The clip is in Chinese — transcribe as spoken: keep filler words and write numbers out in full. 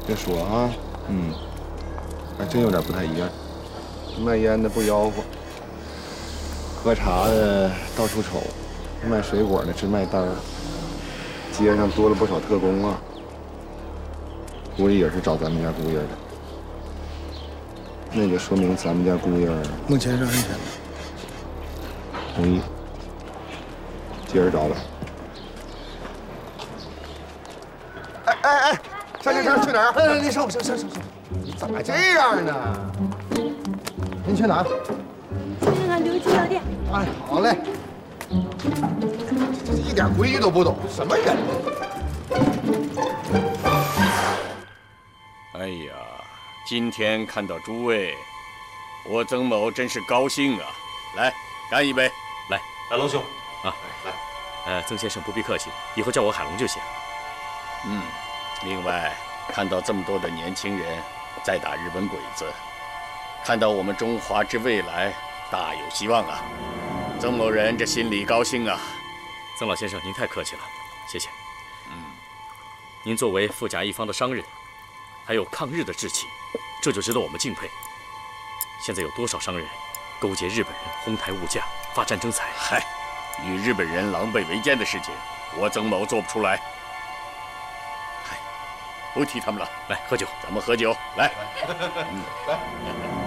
别说啊，嗯，还真有点不太一样。卖烟的不吆喝，喝茶的到处瞅，卖水果的直卖单儿。街上多了不少特工啊，估计也是找咱们家姑爷的。那就说明咱们家姑爷目前是安全的。 同意，接着找找。哎哎哎，夏先生去哪儿？ 哎，您稍稍稍稍稍， 你怎么这样呢？您去哪儿？ 去看刘记药店。 哎，好嘞。这这一点规矩都不懂，什么人？ 哎呀，今天看到诸位，我曾某真是高兴啊！来，干一杯！ 来，来，龙兄啊，来，呃，曾先生不必客气，以后叫我海龙就行。 嗯，另外看到这么多的年轻人在打日本鬼子，看到我们中华之未来大有希望啊！曾某人这心里高兴啊！ 曾老先生，您太客气了，谢谢。嗯，您作为富甲一方的商人，还有抗日的志气，这就值得我们敬佩。现在有多少商人勾结日本人哄抬物价、发战争财？ 嗨，与日本人狼狈为奸的事情，我曾某做不出来。嗨，不提他们了， 来喝酒， 咱们喝酒，来，嗯，来。